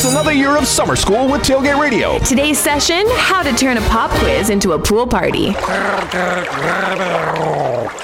It's another year of summer school with Tailgate Radio. Today's session, how to turn a pop quiz into a pool party.